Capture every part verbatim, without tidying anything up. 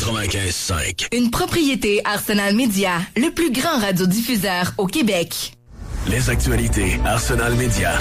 quatre-vingt-quinze cinq. Une propriété Arsenal Media, le plus grand radiodiffuseur au Québec. Les actualités Arsenal Media.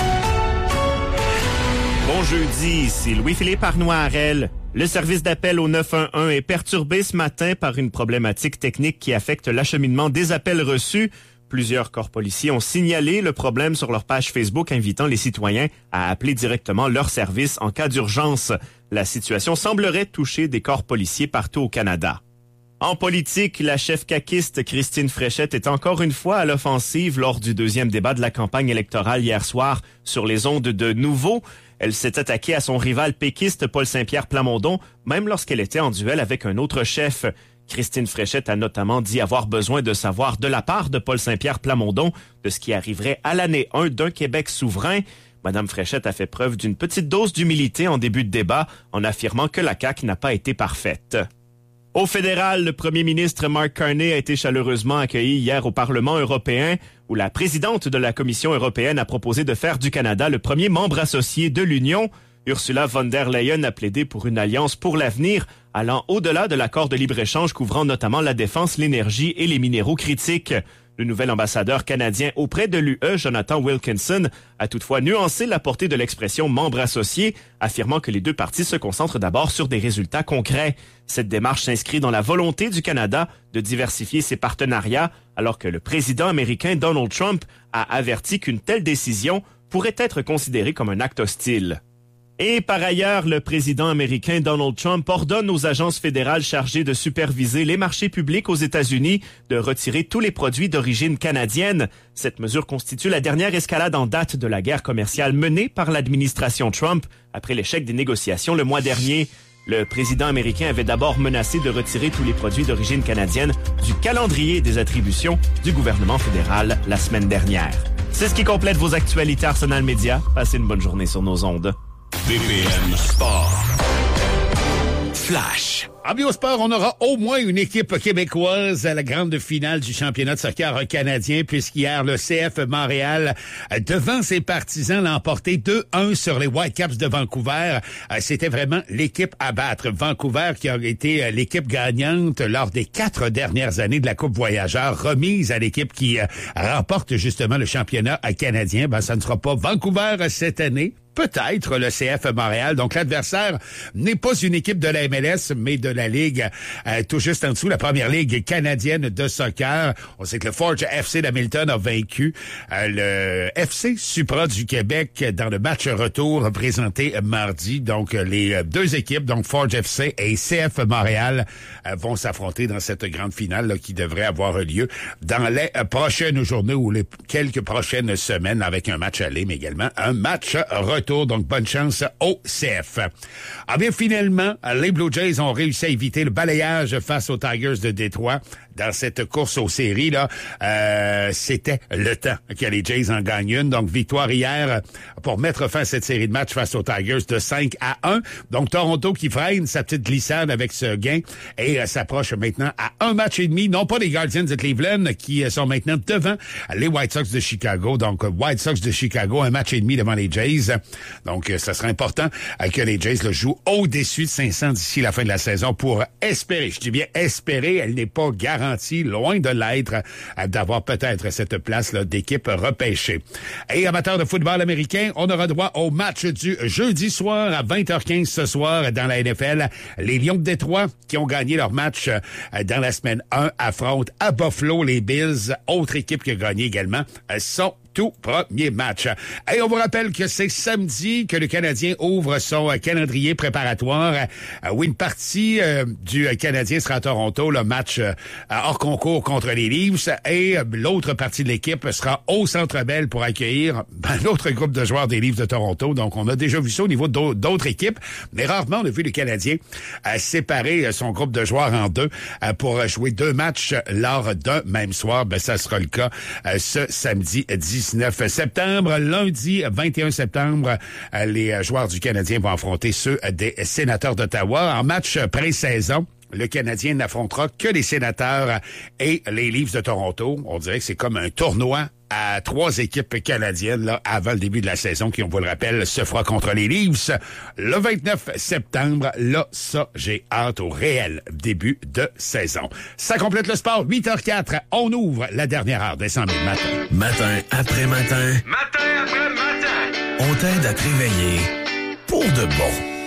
Bon jeudi, ici Louis-Philippe Arnois-Harel. Le service d'appel au neuf un un est perturbé ce matin par une problématique technique qui affecte l'acheminement des appels reçus. Plusieurs corps policiers ont signalé le problème sur leur page Facebook, invitant les citoyens à appeler directement leur service en cas d'urgence. La situation semblerait toucher des corps policiers partout au Canada. En politique, la chef caquiste Christine Fréchette est encore une fois à l'offensive lors du deuxième débat de la campagne électorale hier soir sur les ondes de Nouveau. Elle s'est attaquée à son rival péquiste Paul Saint-Pierre Plamondon, même lorsqu'elle était en duel avec un autre chef. Christine Fréchette a notamment dit avoir besoin de savoir de la part de Paul Saint-Pierre Plamondon de ce qui arriverait à l'année un d'un Québec souverain. Madame Fréchette a fait preuve d'une petite dose d'humilité en début de débat en affirmant que la C A Q n'a pas été parfaite. Au fédéral, le premier ministre Mark Carney a été chaleureusement accueilli hier au Parlement européen, où la présidente de la Commission européenne a proposé de faire du Canada le premier membre associé de l'Union. Ursula von der Leyen a plaidé pour une alliance pour l'avenir, allant au-delà de l'accord de libre-échange couvrant notamment la défense, l'énergie et les minéraux critiques. Le nouvel ambassadeur canadien auprès de l'U E, Jonathan Wilkinson, a toutefois nuancé la portée de l'expression « membre associé », affirmant que les deux parties se concentrent d'abord sur des résultats concrets. Cette démarche s'inscrit dans la volonté du Canada de diversifier ses partenariats, alors que le président américain Donald Trump a averti qu'une telle décision pourrait être considérée comme un acte hostile. Et par ailleurs, le président américain Donald Trump ordonne aux agences fédérales chargées de superviser les marchés publics aux États-Unis de retirer tous les produits d'origine canadienne. Cette mesure constitue la dernière escalade en date de la guerre commerciale menée par l'administration Trump après l'échec des négociations le mois dernier. Le président américain avait d'abord menacé de retirer tous les produits d'origine canadienne du calendrier des attributions du gouvernement fédéral la semaine dernière. C'est ce qui complète vos actualités Arsenal Media. Passez une bonne journée sur nos ondes. B P M Sport. Flash. En Biosport, on aura au moins une équipe québécoise à la grande finale du championnat de soccer canadien, puisqu'hier, le C F Montréal, devant ses partisans, l'a emporté deux un sur les Whitecaps de Vancouver. C'était vraiment l'équipe à battre. Vancouver qui a été l'équipe gagnante lors des quatre dernières années de la Coupe Voyageurs, remise à l'équipe qui remporte justement le championnat canadien. Ben, ça ne sera pas Vancouver cette année. Peut-être le C F Montréal. Donc, l'adversaire n'est pas une équipe de la M L S, mais de la Ligue euh, tout juste en dessous, la première Ligue canadienne de soccer. On sait que le Forge F C d'Hamilton a vaincu euh, le F C Supra du Québec dans le match retour présenté mardi. Donc, les deux équipes, donc Forge F C et C F Montréal, euh, vont s'affronter dans cette grande finale là, qui devrait avoir lieu dans les prochaines journées ou les quelques prochaines semaines avec un match aller, mais également un match retour. Donc, bonne chance au C F. Ah bien, finalement, les Blue Jays ont réussi à éviter le balayage face aux Tigers de Détroit. Dans cette course aux séries, là, euh, c'était le temps que les Jays en gagnent une. Donc, victoire hier pour mettre fin à cette série de matchs face aux Tigers de cinq à un. Donc, Toronto qui freine sa petite glissade avec ce gain et euh, s'approche maintenant à un match et demi. Non pas les Guardians de Cleveland qui euh, sont maintenant devant les White Sox de Chicago. Donc, White Sox de Chicago, un match et demi devant les Jays. Donc, euh, ça serait important euh, que les Jays le jouent au-dessus de cinq cents d'ici la fin de la saison pour espérer. Je dis bien espérer. Elle n'est pas garantie, loin de l'être, euh, d'avoir peut-être cette place là, d'équipe repêchée. Et amateurs de football américain, on aura droit au match du jeudi soir à vingt heures quinze ce soir dans la N F L. Les Lions de Détroit, qui ont gagné leur match euh, dans la semaine un, affrontent à Buffalo les Bills, autre équipe qui a gagné également, euh, sont tout premier match. Et on vous rappelle que c'est samedi que le Canadien ouvre son calendrier préparatoire. Euh, où une partie euh, du Canadien sera à Toronto, le match euh, hors concours contre les Leafs, et euh, l'autre partie de l'équipe sera au Centre Bell pour accueillir ben, l'autre groupe de joueurs des Leafs de Toronto. Donc, on a déjà vu ça au niveau d'autres équipes, mais rarement on a vu le Canadien euh, séparer son groupe de joueurs en deux euh, pour jouer deux matchs lors d'un même soir. Ben, ça sera le cas euh, ce samedi dix-neuf septembre. Lundi vingt et un septembre, euh, les joueurs du Canadien vont affronter ceux des Sénateurs d'Ottawa en match pré-saison. Le Canadien n'affrontera que les Sénateurs et les Leafs de Toronto. On dirait que c'est comme un tournoi à trois équipes canadiennes là, avant le début de la saison qui, on vous le rappelle, se fera contre les Leafs le vingt-neuf septembre. Là, ça, j'ai hâte au réel début de saison. Ça complète le sport. huit heures quatre, on ouvre la dernière heure des cent mille matins. Matin après matin. Matin après matin. On t'aide à te réveiller pour de bon.